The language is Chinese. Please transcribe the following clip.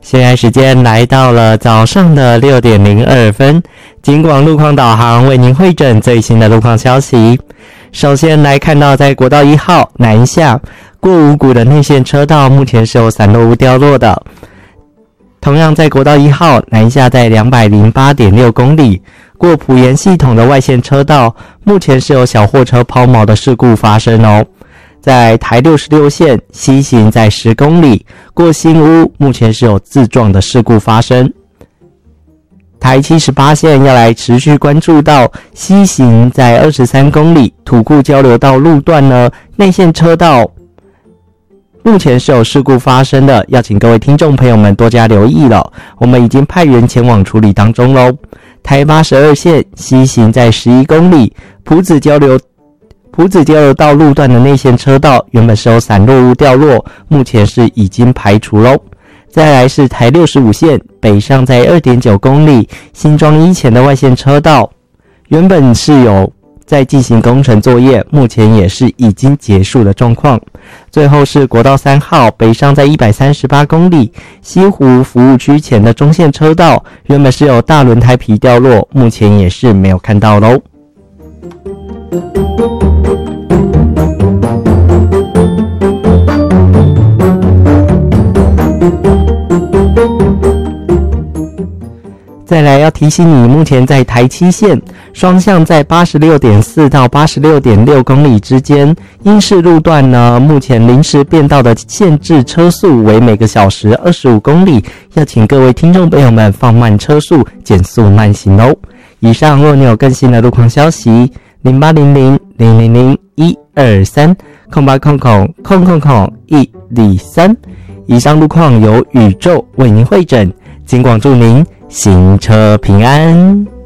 现在时间来到了早上的6点02分，警广路况导航为您汇整最新的路况消息。首先来看到在国道1号南下过五股的内线车道，目前是有散落物掉落的。同样在国道1号南下在 208.6 公里过埔盐系统的外线车道，目前是有小货车抛锚的事故发生哦。在台66线西行在10公里过新屋，目前是有自撞的事故发生。台78线要来持续关注到西行在23公里土库交流道路段呢，内线车道目前是有事故发生的，要请各位听众朋友们多加留意了，我们已经派员前往处理当中咯。台82线西行在11公里埔子交流道路段的内线车道，原本是有散落物掉落，目前是已经排除咯。再来是台65线北上在 2.9 公里新庄一前的外线车道，原本是有在进行工程作业，目前也是已经结束的状况。最后是国道3号北上在138公里西湖服务区前的中线车道，原本是有大轮胎皮掉落，目前也是没有看到咯。再来要提醒你，目前在台7线双向在 86.4 到 86.6 公里之间，因市路段呢，目前临时变道的限制车速为每个小时25公里，要请各位听众朋友们放慢车速，减速慢行哦。以上若你有更新的路况消息，0800-000-123 0800-123，以上路况由宇宙为您汇整，警广祝您行车平安。